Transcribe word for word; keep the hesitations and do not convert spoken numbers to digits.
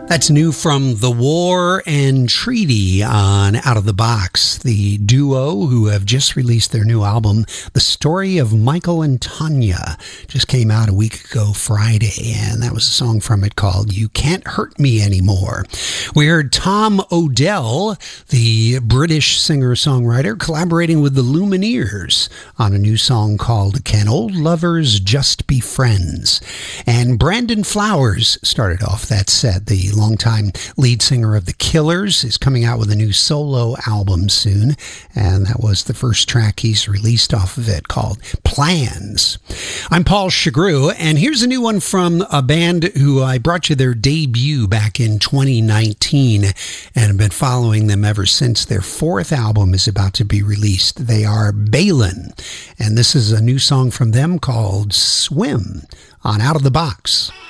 That's new from The War and Treaty on Out of the Box, the duo who have just released their new album, The Story of Michael and Tanya. Just came out a week ago Friday, and that was a song from it called You Can't Hurt Me Anymore. We heard Tom Odell, the British singer-songwriter, collaborating with the Lumineers on a new song called Can Old Lovers Just Be Friends? And Brandon Flowers started off that set. The longtime lead singer of The Killers is coming out with a new solo album soon, and that was the first track he's released off of it, called Plans. I'm Paul Chagru, and here's a new one from a band who I brought you their debut back in twenty nineteen, and have been following them ever since. Their fourth album is about to be released. They are Balin, and this is a new song from them called Swim on Out of the Box.